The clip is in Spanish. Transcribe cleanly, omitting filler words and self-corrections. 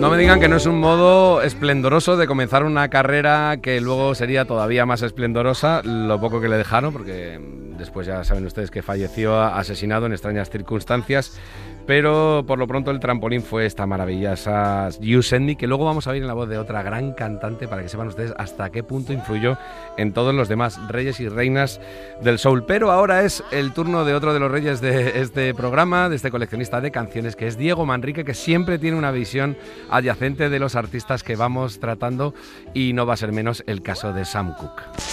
No me digan que no es un modo esplendoroso de comenzar una carrera que luego sería todavía más esplendorosa, lo poco que le dejaron, porque después ya saben ustedes que falleció asesinado en extrañas circunstancias, pero por lo pronto el trampolín fue esta maravillosa You Send Me, que luego vamos a oír en la voz de otra gran cantante para que sepan ustedes hasta qué punto influyó en todos los demás reyes y reinas del soul. Pero ahora es el turno de otro de los reyes de este programa, de este coleccionista de canciones, que es Diego Manrique, que siempre tiene una visión adyacente de los artistas que vamos tratando, y no va a ser menos el caso de Sam Cooke.